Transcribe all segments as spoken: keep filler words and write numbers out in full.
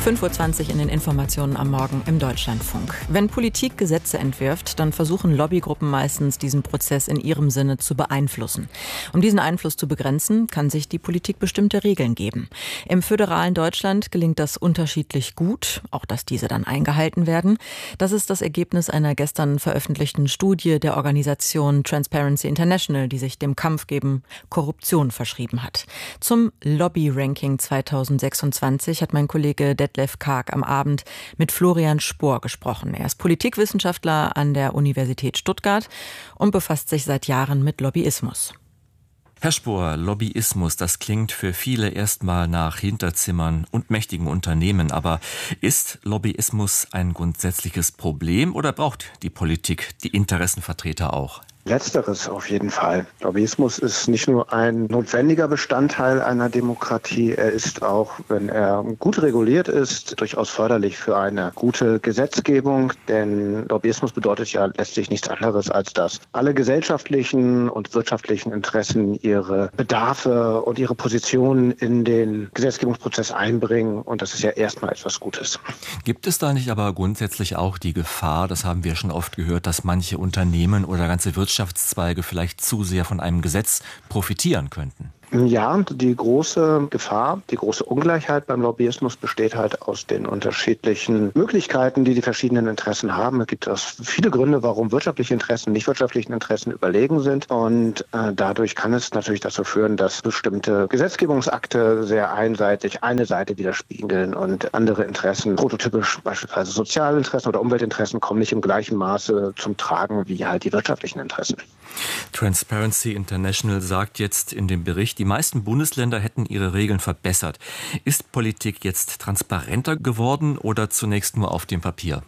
fünf Uhr zwanzig in den Informationen am Morgen im Deutschlandfunk. Wenn Politik Gesetze entwirft, dann versuchen Lobbygruppen meistens, diesen Prozess in ihrem Sinne zu beeinflussen. Um diesen Einfluss zu begrenzen, kann sich die Politik bestimmte Regeln geben. Im föderalen Deutschland gelingt das unterschiedlich gut, auch dass diese dann eingehalten werden. Das ist das Ergebnis einer gestern veröffentlichten Studie der Organisation Transparency International, die sich dem Kampf gegen Korruption verschrieben hat. Zum Lobby-Ranking zweitausendsechsundzwanzig hat mein Kollege Detlef Karg am Abend mit Florian Spohr gesprochen. Er ist Politikwissenschaftler an der Universität Stuttgart und befasst sich seit Jahren mit Lobbyismus. Herr Spohr, Lobbyismus, das klingt für viele erstmal nach Hinterzimmern und mächtigen Unternehmen. Aber ist Lobbyismus ein grundsätzliches Problem oder braucht die Politik die Interessenvertreter auch? Letzteres auf jeden Fall. Lobbyismus ist nicht nur ein notwendiger Bestandteil einer Demokratie, er ist auch, wenn er gut reguliert ist, durchaus förderlich für eine gute Gesetzgebung, denn Lobbyismus bedeutet ja letztlich nichts anderes, als dass alle gesellschaftlichen und wirtschaftlichen Interessen ihre Bedarfe und ihre Positionen in den Gesetzgebungsprozess einbringen, und das ist ja erstmal etwas Gutes. Gibt es da nicht aber grundsätzlich auch die Gefahr, das haben wir schon oft gehört, dass manche Unternehmen oder ganze Wirtschaftszweige vielleicht zu sehr von einem Gesetz profitieren könnten? Ja, die große Gefahr, die große Ungleichheit beim Lobbyismus besteht halt aus den unterschiedlichen Möglichkeiten, die die verschiedenen Interessen haben. Es gibt auch viele Gründe, warum wirtschaftliche Interessen nicht wirtschaftlichen Interessen überlegen sind. Und äh, dadurch kann es natürlich dazu führen, dass bestimmte Gesetzgebungsakte sehr einseitig eine Seite widerspiegeln und andere Interessen, prototypisch beispielsweise Sozialinteressen oder Umweltinteressen, kommen nicht im gleichen Maße zum Tragen wie halt die wirtschaftlichen Interessen. Transparency International sagt jetzt in dem Bericht, die meisten Bundesländer hätten ihre Regeln verbessert. Ist Politik jetzt transparenter geworden oder zunächst nur auf dem Papier?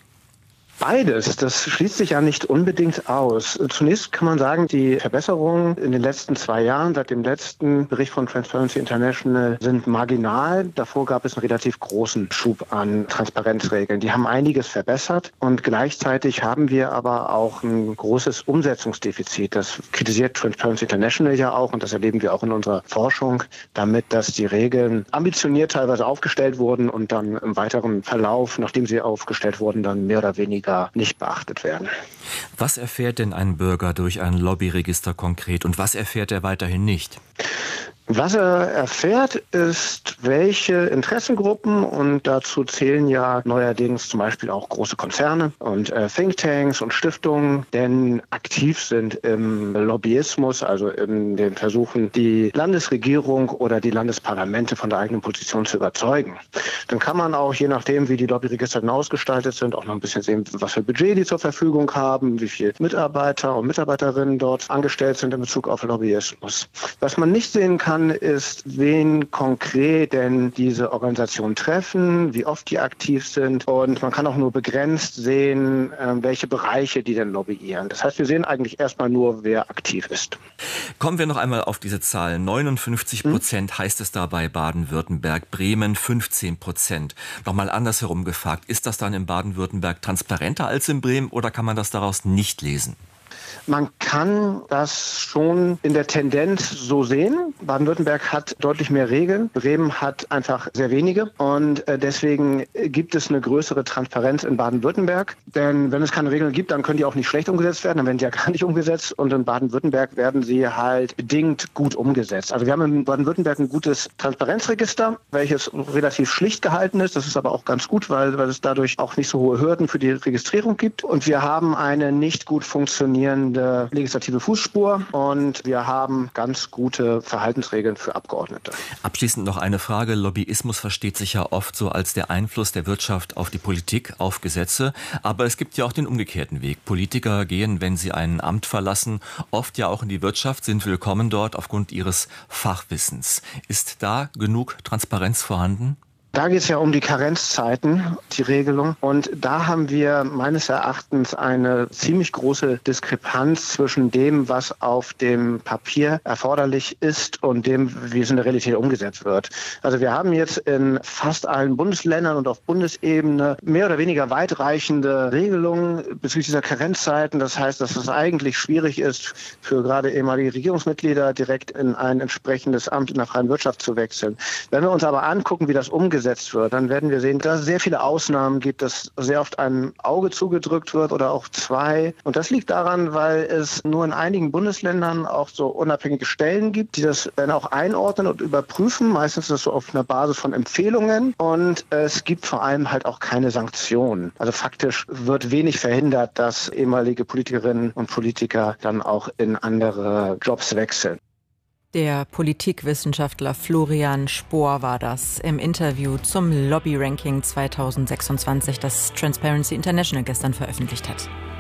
Beides, das schließt sich ja nicht unbedingt aus. Zunächst kann man sagen, die Verbesserungen in den letzten zwei Jahren, seit dem letzten Bericht von Transparency International, sind marginal. Davor gab es einen relativ großen Schub an Transparenzregeln. Die haben einiges verbessert und gleichzeitig haben wir aber auch ein großes Umsetzungsdefizit. Das kritisiert Transparency International ja auch und das erleben wir auch in unserer Forschung, damit, dass die Regeln ambitioniert teilweise aufgestellt wurden und dann im weiteren Verlauf, nachdem sie aufgestellt wurden, dann mehr oder weniger nicht beachtet werden. Was erfährt denn ein Bürger durch ein Lobbyregister konkret und was erfährt er weiterhin nicht? Was er erfährt, ist, welche Interessengruppen, und dazu zählen ja neuerdings zum Beispiel auch große Konzerne und äh, Thinktanks und Stiftungen, denn aktiv sind im Lobbyismus, also in den Versuchen, die Landesregierung oder die Landesparlamente von der eigenen Position zu überzeugen. Dann kann man auch, je nachdem, wie die Lobbyregister ausgestaltet sind, auch noch ein bisschen sehen, was für Budget die zur Verfügung haben, wie viele Mitarbeiter und Mitarbeiterinnen dort angestellt sind in Bezug auf Lobbyismus. Was man nicht sehen kann, ist, wen konkret denn diese Organisationen treffen, wie oft die aktiv sind, und man kann auch nur begrenzt sehen, welche Bereiche die denn lobbyieren. Das heißt, wir sehen eigentlich erstmal nur, wer aktiv ist. Kommen wir noch einmal auf diese Zahl. neunundfünfzig Prozent hm? heißt es da bei Baden-Württemberg, Bremen fünfzehn Prozent. Nochmal andersherum gefragt, ist das dann in Baden-Württemberg transparenter als in Bremen oder kann man das daraus nicht lesen? Man kann das schon in der Tendenz so sehen. Baden-Württemberg hat deutlich mehr Regeln. Bremen hat einfach sehr wenige. Und deswegen gibt es eine größere Transparenz in Baden-Württemberg. Denn wenn es keine Regeln gibt, dann können die auch nicht schlecht umgesetzt werden. Dann werden die ja gar nicht umgesetzt. Und in Baden-Württemberg werden sie halt bedingt gut umgesetzt. Also wir haben in Baden-Württemberg ein gutes Transparenzregister, welches relativ schlicht gehalten ist. Das ist aber auch ganz gut, weil, weil es dadurch auch nicht so hohe Hürden für die Registrierung gibt. Und wir haben eine nicht gut funktionierende legislative Fußspur und wir haben ganz gute Verhaltensregeln für Abgeordnete. Abschließend noch eine Frage. Lobbyismus versteht sich ja oft so als der Einfluss der Wirtschaft auf die Politik, auf Gesetze. Aber es gibt ja auch den umgekehrten Weg. Politiker gehen, wenn sie ein Amt verlassen, oft ja auch in die Wirtschaft, sind willkommen dort aufgrund ihres Fachwissens. Ist da genug Transparenz vorhanden? Da geht es ja um die Karenzzeiten, die Regelung. Und da haben wir meines Erachtens eine ziemlich große Diskrepanz zwischen dem, was auf dem Papier erforderlich ist und dem, wie es in der Realität umgesetzt wird. Also wir haben jetzt in fast allen Bundesländern und auf Bundesebene mehr oder weniger weitreichende Regelungen bezüglich dieser Karenzzeiten. Das heißt, dass es eigentlich schwierig ist, für gerade ehemalige Regierungsmitglieder direkt in ein entsprechendes Amt in der freien Wirtschaft zu wechseln. Wenn wir uns aber angucken, wie das umgesetzt durchgesetzt wird, dann werden wir sehen, dass es sehr viele Ausnahmen gibt, dass sehr oft ein Auge zugedrückt wird oder auch zwei. Und das liegt daran, weil es nur in einigen Bundesländern auch so unabhängige Stellen gibt, die das dann auch einordnen und überprüfen. Meistens ist das so auf einer Basis von Empfehlungen. Und es gibt vor allem halt auch keine Sanktionen. Also faktisch wird wenig verhindert, dass ehemalige Politikerinnen und Politiker dann auch in andere Jobs wechseln. Der Politikwissenschaftler Florian Spohr war das im Interview zum Lobby-Ranking zweitausendsechsundzwanzig, das Transparency International gestern veröffentlicht hat.